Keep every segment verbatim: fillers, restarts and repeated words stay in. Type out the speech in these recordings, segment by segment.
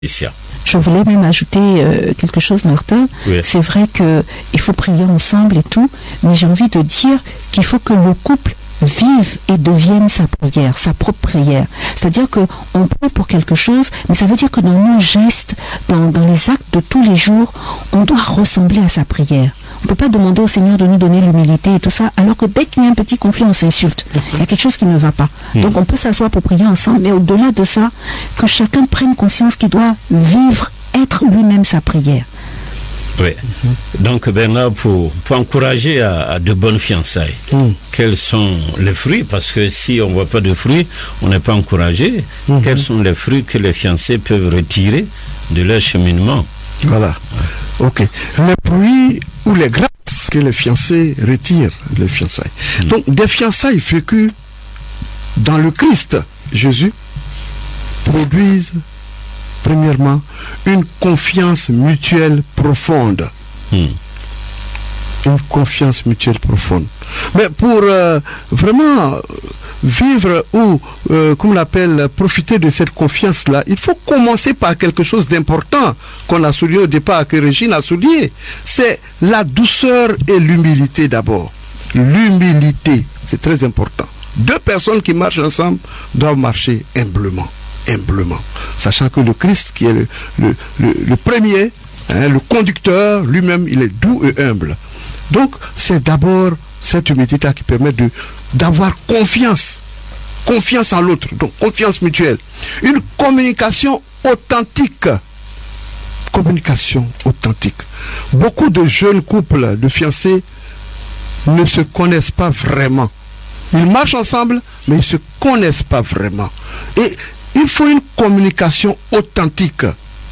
Je voulais même ajouter euh, quelque chose, Martin. Oui. C'est vrai qu'il faut prier ensemble et tout, mais j'ai envie de dire qu'il faut que le couple vive et devienne sa prière, sa propre prière. C'est-à-dire qu'on prie pour quelque chose, mais ça veut dire que dans nos gestes, dans, dans les actes de tous les jours, on doit ressembler à sa prière. On ne peut pas demander au Seigneur de nous donner l'humilité et tout ça, alors que dès qu'il y a un petit conflit, on s'insulte. Il y a quelque chose qui ne va pas. Mmh. Donc on peut s'asseoir pour prier ensemble, mais au-delà de ça, que chacun prenne conscience qu'il doit vivre, être lui-même sa prière. Oui. Donc Bernard, pour, pour encourager à, à de bonnes fiançailles, mm. quels sont les fruits? Parce que si on ne voit pas de fruits, on n'est pas encouragé. Mm-hmm. Quels sont les fruits que les fiancés peuvent retirer de leur cheminement? Voilà. Ok. Les fruits ou les grâces que les fiancés retirent les fiançailles. Mm. Donc des fiançailles vécues dans le Christ Jésus produisent premièrement une confiance mutuelle profonde. Hmm. Une confiance mutuelle profonde. Mais pour euh, vraiment vivre ou, euh, comme on l'appelle, profiter de cette confiance-là, il faut commencer par quelque chose d'important qu'on a souligné au départ, que Régine a souligné. C'est la douceur et l'humilité d'abord. L'humilité, c'est très important. Deux personnes qui marchent ensemble doivent marcher humblement. humblement, sachant que le Christ qui est le, le, le, le premier, hein, le conducteur, lui-même, il est doux et humble. Donc, c'est d'abord cette humilité-là qui permet de d'avoir confiance, confiance en l'autre, donc confiance mutuelle. Une communication authentique, communication authentique. Beaucoup de jeunes couples, de fiancés, ne se connaissent pas vraiment. Ils marchent ensemble, mais ils ne se connaissent pas vraiment. Et il faut une communication authentique,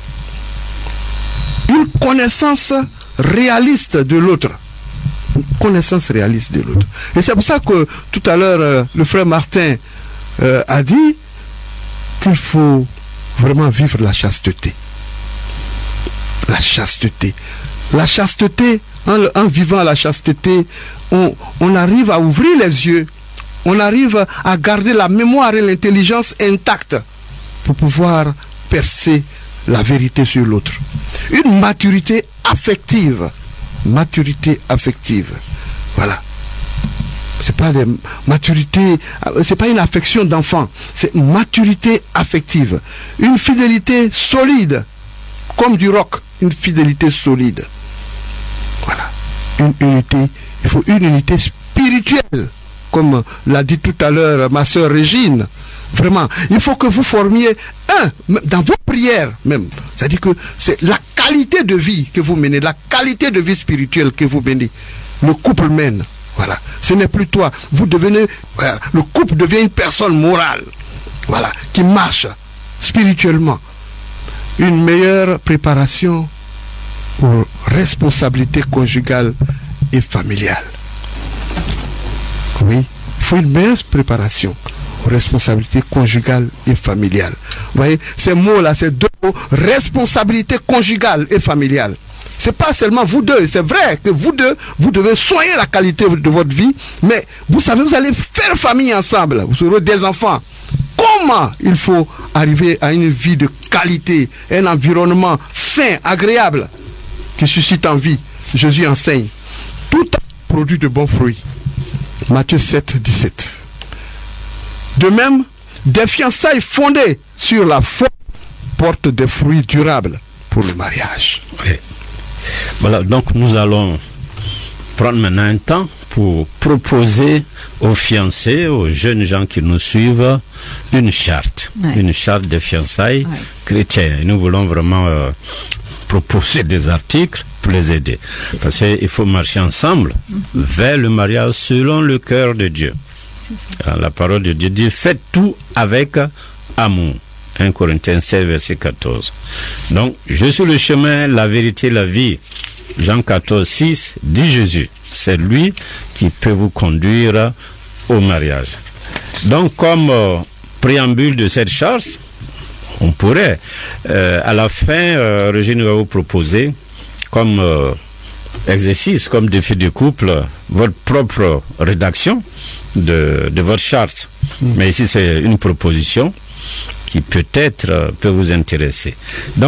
une connaissance réaliste de l'autre, une connaissance réaliste de l'autre. Et c'est pour ça que tout à l'heure, euh, le frère Martin euh, a dit qu'il faut vraiment vivre la chasteté. La chasteté. La chasteté, en, en vivant la chasteté, on, on arrive à ouvrir les yeux. On arrive à garder la mémoire et l'intelligence intactes pour pouvoir percer la vérité sur l'autre. Une maturité affective. Maturité affective. Voilà. C'est pas des maturités, c'est pas une affection d'enfant, c'est une maturité affective. Une fidélité solide, comme du roc, une fidélité solide. Voilà. Une unité, il faut une unité spirituelle. Comme l'a dit tout à l'heure ma sœur Régine, vraiment, il faut que vous formiez un, dans vos prières même, c'est-à-dire que c'est la qualité de vie que vous menez, la qualité de vie spirituelle que vous menez, le couple mène, voilà, ce n'est plus toi, vous devenez, voilà, le couple devient une personne morale, voilà, qui marche spirituellement. Une meilleure préparation aux responsabilités conjugales et familiales. Oui, il faut une meilleure préparation aux responsabilités conjugales et familiales. Vous voyez, ces mots-là, ces deux mots, responsabilité conjugale et familiale. C'est pas seulement vous deux, c'est vrai que vous deux, vous devez soigner la qualité de votre vie, mais vous savez, vous allez faire famille ensemble, vous aurez des enfants. Comment il faut arriver à une vie de qualité, un environnement sain, agréable, qui suscite envie? Jésus enseigne. Tout produit de bons fruits. Matthieu sept, dix-sept. De même, des fiançailles fondées sur la foi portent des fruits durables pour le mariage. Oui. Voilà, donc nous allons prendre maintenant un temps pour proposer aux fiancés, aux jeunes gens qui nous suivent, une charte, ouais. une charte de fiançailles ouais. chrétiennes. Nous voulons vraiment euh, proposer des articles pour les aider. Parce qu'il faut marcher ensemble mm-hmm. vers le mariage selon le cœur de Dieu. La parole de Dieu dit, faites tout avec amour. un Corinthiens seize, verset quatorze. Donc, je suis le chemin, la vérité, la vie. Jean quatorze, six, dit Jésus. C'est lui qui peut vous conduire au mariage. Donc, comme euh, préambule de cette charte, on pourrait, euh, à la fin, euh, Régine va vous proposer, comme euh, exercice, comme défi de couple, votre propre rédaction de, de votre charte. Mmh. Mais ici, c'est une proposition. qui peut-être peut vous intéresser. Donc,